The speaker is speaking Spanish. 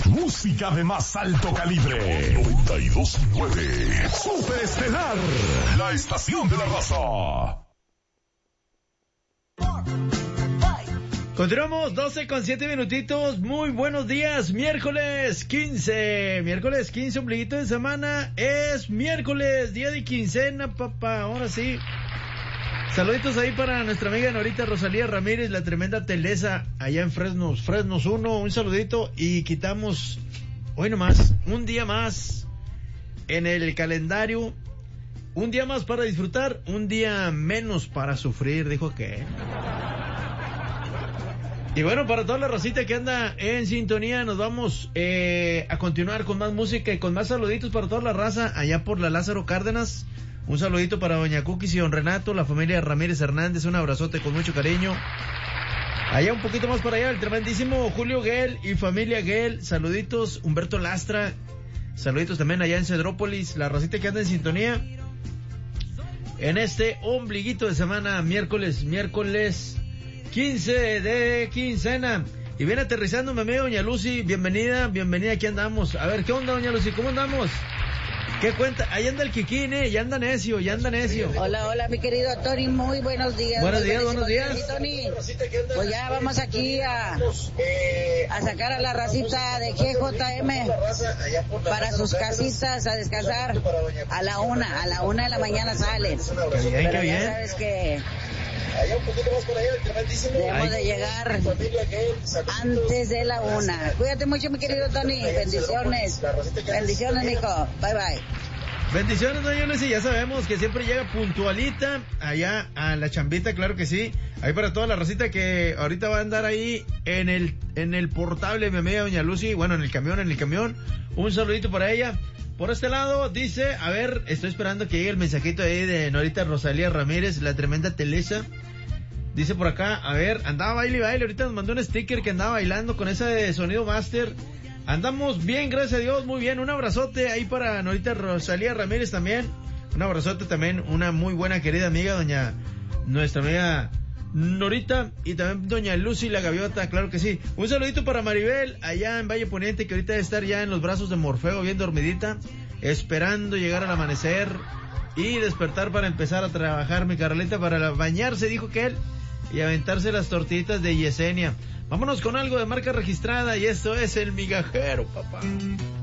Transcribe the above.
Música de más alto calibre. 92.9. Super Estelar. La estación de la raza. Continuamos 12:07 minutitos. Muy buenos días. Miércoles 15, ombliguito de semana. Es miércoles, día de quincena, papá. Ahora sí. Saluditos ahí para nuestra amiga Norita Rosalía Ramírez, la tremenda Telesa, allá en Fresnos 1. Un saludito y quitamos hoy nomás un día más en el calendario. Un día más para disfrutar, un día menos para sufrir, dijo que. Y bueno, para toda la racita que anda en sintonía, nos vamos a continuar con más música y con más saluditos para toda la raza allá por la Lázaro Cárdenas. Un saludito para doña Cookies y don Renato, la familia Ramírez Hernández, un abrazote con mucho cariño. Allá un poquito más para allá, el tremendísimo Julio Guel y familia Guel, saluditos, Humberto Lastra, saluditos también allá en Cedrópolis, la racita que anda en sintonía. En este ombliguito de semana, miércoles 15 de quincena. Y viene aterrizando mi amiga doña Lucy, bienvenida, aquí andamos. A ver, ¿qué onda doña Lucy? ¿Cómo andamos? ¿Qué cuenta? Ahí anda el Kikín, ya anda necio. Hola, mi querido Tony, muy buenos días. Buenos días. Sí, Tony, pues ya vamos aquí a sacar a la racita de GJM para sus casitas a descansar. A la una de la mañana salen. Pero ya sabes que debemos de llegar antes de la 1. Cuídate mucho, mi querido Tony. Bendiciones, mijo. Bye, bye. Bendiciones, doña Lucy. Ya sabemos que siempre llega puntualita allá a la chambita, claro que sí. Ahí para toda la racita que ahorita va a andar ahí en el portable, mi amiga doña Lucy. Bueno, en el camión. Un saludito para ella. Por este lado, dice, a ver, estoy esperando que llegue el mensajito ahí de Norita Rosalía Ramírez, la tremenda Telesa. Dice por acá, a ver, andaba baile, ahorita nos mandó un sticker que andaba bailando con esa de sonido master. Andamos bien, gracias a Dios, muy bien. Un abrazote ahí para Norita Rosalía Ramírez también. Un abrazote también, una muy buena querida amiga, nuestra amiga Norita, y también doña Lucy la gaviota, claro que sí. Un saludito para Maribel allá en Valle Poniente, que ahorita debe estar ya en los brazos de Morfeo, bien dormidita, esperando llegar al amanecer y despertar para empezar a trabajar, mi Carlita, para bañarse, dijo que él, y aventarse las tortillitas de Yesenia. Vámonos con algo de marca registrada, y esto es El Migajero, papá.